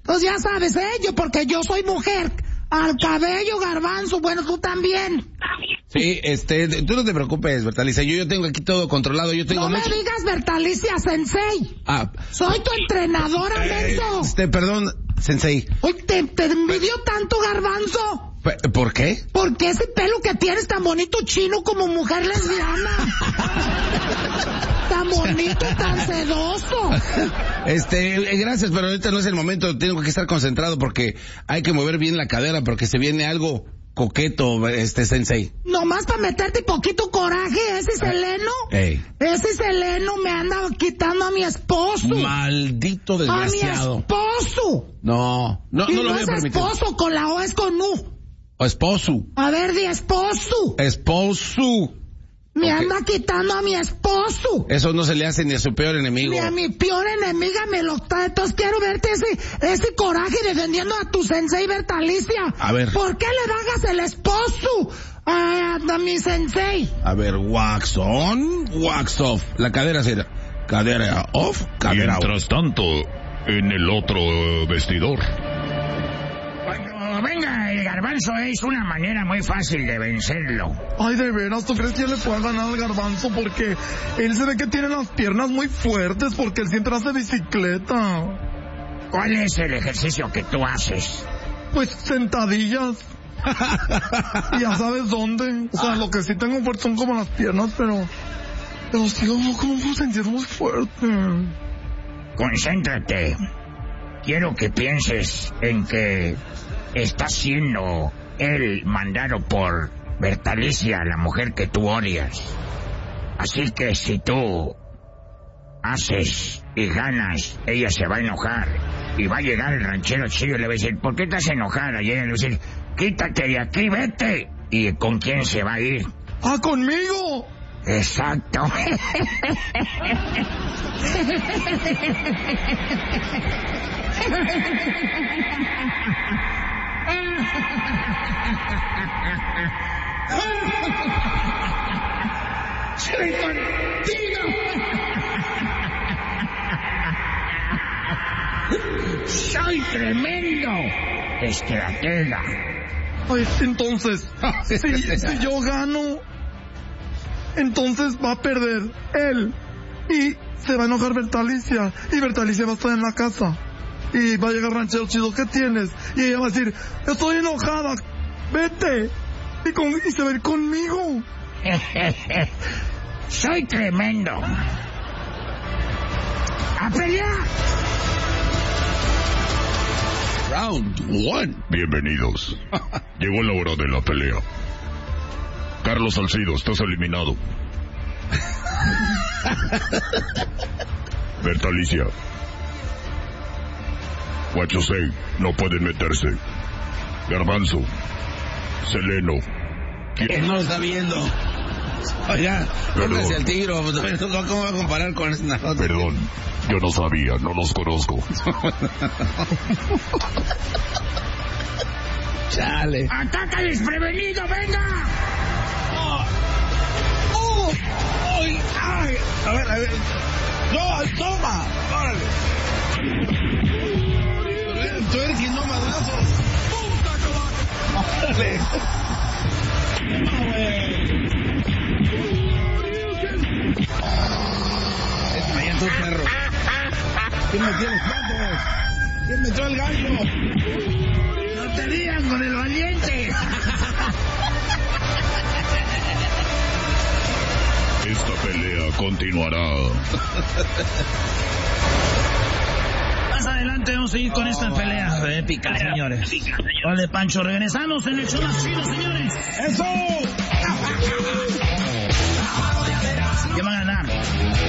Pues ya sabes, porque yo soy mujer. Al cabello, Garbanzo, bueno, tú también. Sí, tú no te preocupes, Bertalicia, yo tengo aquí todo controlado, yo tengo No me digas Bertalicia, Sensei. Soy tu entrenadora, menso. Perdón, Sensei. Uy, te envidio tanto, Garbanzo. ¿Por qué? Porque ese pelo que tienes tan bonito chino como mujer lesbiana. Tan bonito, tan sedoso. Gracias, pero ahorita no es el momento, tengo que estar concentrado porque hay que mover bien la cadera porque se viene algo coqueto, Sensei. Nomás para meterte poquito coraje, ese Seleno. Ese Seleno me anda quitando a mi esposo. Maldito desgraciado. A mi esposo. No lo voy a permitir. Esposo, con la O es con U. O esposo. A ver, di esposo. Esposo. Me anda quitando a mi esposo. Eso no se le hace ni a su peor enemigo. Ni a mi peor enemiga me lo está. Entonces quiero verte ese coraje defendiendo a tu sensei Bertalicia. A ver. ¿Por qué le bajas el esposo a mi sensei? A ver, wax on, wax off. La cadera será. Cadera off, cadera off. Mientras tanto, en el otro vestidor. Cuando venga el Garbanzo es una manera muy fácil de vencerlo. Ay, de veras, ¿tú crees que yo le pueda ganar al Garbanzo? Porque él se ve que tiene las piernas muy fuertes porque él siempre hace bicicleta. ¿Cuál es el ejercicio que tú haces? Pues sentadillas. Y ya sabes dónde. O sea, lo que sí tengo fuerte son como las piernas, pero sí, como puedo sentir muy fuerte. Concéntrate. Quiero que pienses en que está siendo él mandado por Bertalicia, la mujer que tú odias. Así que si tú haces y ganas, ella se va a enojar. Y va a llegar el ranchero chido y le va a decir, ¿por qué estás enojada? Y ella le va a decir, quítate de aquí, vete. ¿Y con quién se va a ir? ¡Ah, conmigo! Exacto. ¡Soy contigo! ¡Soy tremendo estratega! Ay, entonces, si yo gano, entonces va a perder él. Y se va a enojar Bertalicia. Y Bertalicia va a estar en la casa. Y va a llegar ranchero chido, ¿qué tienes? Y ella va a decir, estoy enojada, vete. Y se va a ir conmigo. Soy tremendo. ¡A pelear! Round 1. Bienvenidos. Llegó la hora de la pelea. Carlos Salcido, estás eliminado. Bertalicia. Huachosei, no pueden meterse. Garbanzo. Seleno. No lo está viendo. Oiga, póngase al tiro. ¿Cómo va a comparar con esta otra? Perdón, yo no sabía, no los conozco. Chale. ¡Ataca desprevenido, venga! ¡Ay! ¡Ay! A ver. ¡No, toma! ¡Órale! Tú eres quien no madrazos. ¡Órale! Es mañana tu perro. ¿Quién metió los platos? ¿Quién metió el gallo? ¡No te rías con el valiente! Esta pelea continuará. Más adelante vamos a seguir con esta pelea épica, señores. Vale, Pancho, regresamos en el show más chido, señores. ¡Eso! ¿Quién va a ganar?